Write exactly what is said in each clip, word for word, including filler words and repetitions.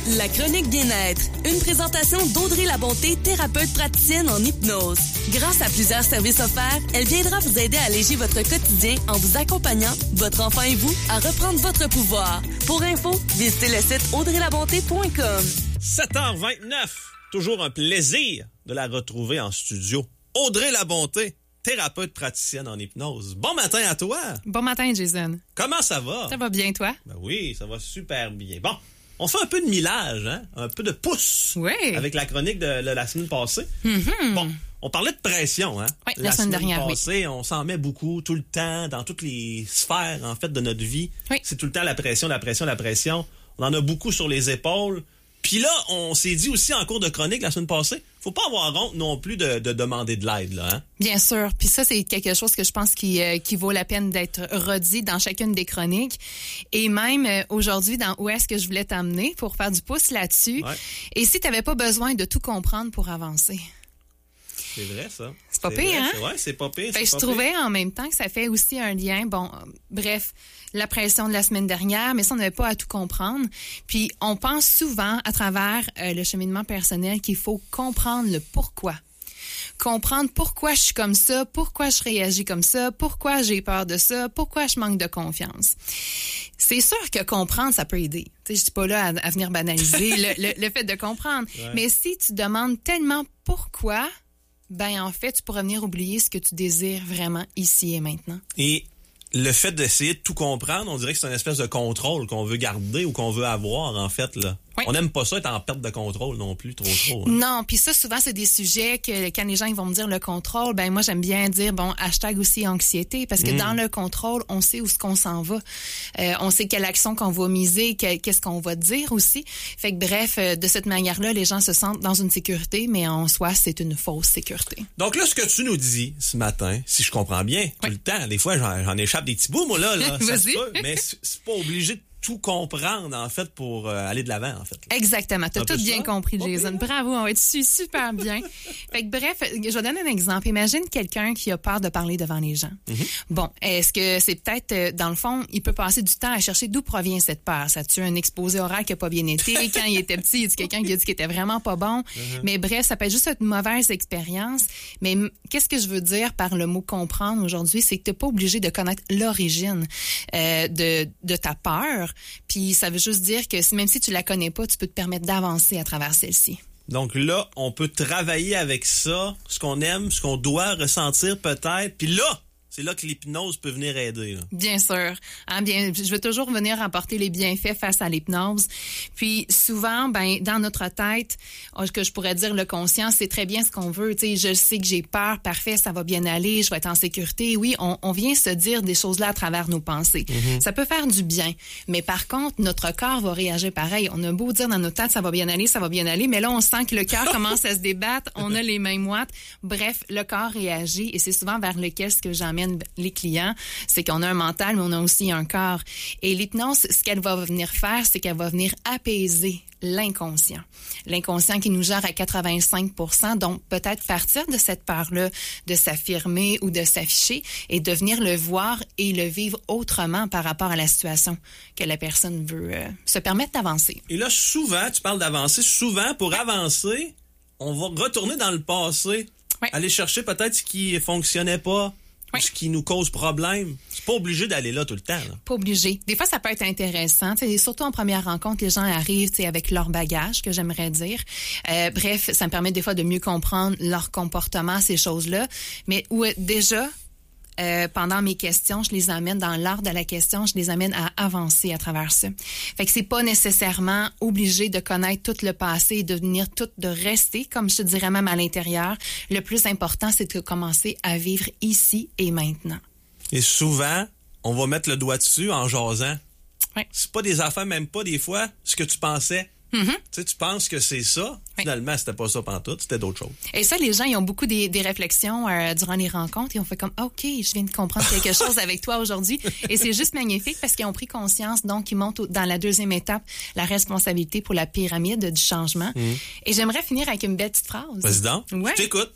La chronique bien-être, une présentation d'Audrey Labonté, thérapeute praticienne en hypnose. Grâce à plusieurs services offerts, elle viendra vous aider à alléger votre quotidien en vous accompagnant, votre enfant et vous, à reprendre votre pouvoir. Pour info, visitez le site audrey labonté point com. sept heures vingt-neuf, toujours un plaisir de la retrouver en studio. Audrey Labonté, thérapeute praticienne en hypnose. Bon matin à toi! Bon matin, Jason. Comment ça va? Ça va bien, toi? Ben oui, ça va super bien. Bon, on fait un peu de millage, hein? Un peu de pouce. Oui. Avec la chronique de, de la semaine passée. Mm-hmm. Bon, on parlait de pression, hein? Oui, la, la semaine, semaine dernière, passée, oui. On s'en met beaucoup, tout le temps, dans toutes les sphères, en fait, de notre vie. Oui. C'est tout le temps la pression, la pression, la pression. On en a beaucoup sur les épaules. Puis là, on s'est dit aussi en cours de chronique la semaine passée, faut pas avoir honte non plus de, de demander de l'aide, là, hein? Bien sûr. Puis ça, c'est quelque chose que je pense qui, euh, qui vaut la peine d'être redit dans chacune des chroniques. Et même euh, aujourd'hui, dans Où est-ce que je voulais t'amener pour faire du pouce là-dessus. Ouais. Et si tu n'avais pas besoin de tout comprendre pour avancer. C'est vrai, ça. C'est pas c'est pire, vrai, hein? C'est, ouais, c'est pas pire. Fait, c'est je pas trouvais pire. en même temps que ça fait aussi un lien. Bon, euh, bref, la pression de la semaine dernière, mais ça, on n'avait pas à tout comprendre. Puis, on pense souvent à travers euh, le cheminement personnel qu'il faut comprendre le pourquoi. Comprendre pourquoi je suis comme ça, pourquoi je réagis comme ça, pourquoi j'ai peur de ça, pourquoi je manque de confiance. C'est sûr que comprendre, ça peut aider. Tu sais, je suis pas là à, à venir banaliser le, le, le fait de comprendre. Ouais. Mais si tu demandes tellement pourquoi, ben en fait, tu pourrais venir oublier ce que tu désires vraiment ici et maintenant. Et le fait d'essayer de tout comprendre, on dirait que c'est une espèce de contrôle qu'on veut garder ou qu'on veut avoir, en fait, là. Oui. On n'aime pas ça être en perte de contrôle non plus, trop trop. Hein. Non, puis ça, souvent, c'est des sujets que quand les gens ils vont me dire le contrôle, ben moi, j'aime bien dire, bon, hashtag aussi anxiété, parce que mmh. dans le contrôle, on sait où est-ce qu'on s'en va. Euh, on sait quelle action qu'on va miser, que, qu'est-ce qu'on va dire aussi. Fait que bref, euh, de cette manière-là, les gens se sentent dans une sécurité, mais en soi, c'est une fausse sécurité. Donc là, ce que tu nous dis ce matin, si je comprends bien, oui. tout le temps, des fois, j'en, j'en échappe des petits bouts, moi, là, là ça se peut, mais c'est, c'est pas obligé de tout comprendre, en fait, pour euh, aller de l'avant, en fait. Là. Exactement. Tu as tout bien ça? compris, Jason. Okay. Bravo, on va être su super bien. Fait que bref, je vais donner un exemple. Imagine quelqu'un qui a peur de parler devant les gens. Mm-hmm. Bon, est-ce que c'est peut-être, euh, dans le fond, il peut passer du temps à chercher d'où provient cette peur? Ça tue un exposé oral qui n'a pas bien été. Quand il était petit, il y a quelqu'un qui a dit qu'il était vraiment pas bon. Mm-hmm. Mais bref, ça peut être juste une mauvaise expérience. Mais m- qu'est-ce que je veux dire par le mot comprendre aujourd'hui? C'est que tu n'es pas obligé de connaître l'origine euh, de, de ta peur. Puis ça veut juste dire que même si tu la connais pas, tu peux te permettre d'avancer à travers celle-ci. Donc là, on peut travailler avec ça, ce qu'on aime, ce qu'on doit ressentir peut-être. Puis là, c'est là que l'hypnose peut venir aider. Là. Bien sûr. Hein, bien, je veux toujours venir apporter les bienfaits face à l'hypnose. Puis souvent, ben dans notre tête, ce que je pourrais dire le conscient, c'est très bien ce qu'on veut. Tu sais, je sais que j'ai peur, parfait, ça va bien aller, je vais être en sécurité. Oui, on, on vient se dire des choses-là à travers nos pensées. Mm-hmm. Ça peut faire du bien. Mais par contre, notre corps va réagir pareil. On a beau dire dans notre tête, ça va bien aller, ça va bien aller, mais là, on sent que le cœur commence à se débattre, on a les mains moites. Bref, le corps réagit et c'est souvent vers lequel ce que j'emmène les clients, c'est qu'on a un mental, mais on a aussi un corps. Et l'hypnose, ce qu'elle va venir faire, c'est qu'elle va venir apaiser l'inconscient. L'inconscient qui nous gère à quatre-vingt-cinq pour cent, donc peut-être partir de cette peur-là, de s'affirmer ou de s'afficher et de venir le voir et le vivre autrement par rapport à la situation que la personne veut euh, se permettre d'avancer. Et là, souvent, tu parles d'avancer, souvent, pour avancer, on va retourner dans le passé, oui. aller chercher peut-être ce qui fonctionnait pas, oui. ce qui nous cause problème. C'est pas obligé d'aller là tout le temps. Là. Pas obligé. Des fois, ça peut être intéressant. T'sais, surtout en première rencontre, les gens arrivent avec leur bagage, que j'aimerais dire. Euh, bref, ça me permet des fois de mieux comprendre leur comportement, ces choses-là. Mais où déjà... Euh, pendant mes questions, je les amène dans l'art de la question, je les amène à avancer à travers ça. Fait que c'est pas nécessairement obligé de connaître tout le passé et de venir tout, de rester, comme je te dirais même à l'intérieur. Le plus important, c'est de commencer à vivre ici et maintenant. Et souvent, on va mettre le doigt dessus en jasant. Oui. C'est pas des affaires, même pas des fois, ce que tu pensais. Mm-hmm. Tu sais, tu penses que c'est ça. Oui. Finalement, c'était pas ça pantoute, c'était d'autres choses. Et ça, les gens, ils ont beaucoup des, des réflexions euh, durant les rencontres et on fait comme, OK, je viens de comprendre quelque chose avec toi aujourd'hui. Et c'est juste magnifique parce qu'ils ont pris conscience. Donc, ils montent dans la deuxième étape la responsabilité pour la pyramide du changement. Mm. Et j'aimerais finir avec une belle petite phrase. Vas-y donc, ouais. Je t'écoute.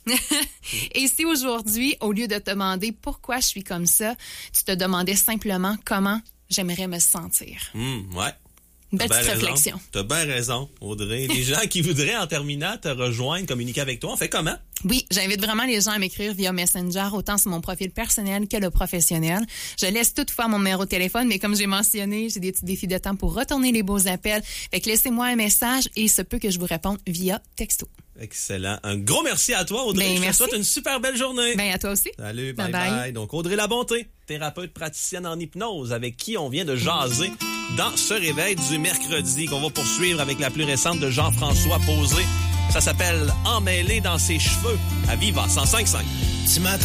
Et si aujourd'hui, au lieu de te demander pourquoi je suis comme ça, tu te demandais simplement comment j'aimerais me sentir. Mm, ouais. Une belle T'as petite bien réflexion. raison. T'as bien raison, Audrey. Les gens qui voudraient, en terminant, te rejoindre, communiquer avec toi, on fait comment? Oui, j'invite vraiment les gens à m'écrire via Messenger, autant sur mon profil personnel que le professionnel. Je laisse toutefois mon numéro de téléphone, mais comme j'ai mentionné, j'ai des petits défis de temps pour retourner les beaux appels. Fait que laissez-moi un message et il se peut que je vous réponde via texto. Excellent. Un gros merci à toi, Audrey. Ben, je te merci. souhaite une super belle journée. Ben, à toi aussi. Salut, bye Bye bye. bye. Donc, Audrey Labonté, thérapeute praticienne en hypnose, avec qui on vient de jaser dans ce réveil du mercredi, qu'on va poursuivre avec la plus récente de Jean-François Posé. Ça s'appelle Emmêlé dans ses cheveux à Viva cent cinq virgule cinq.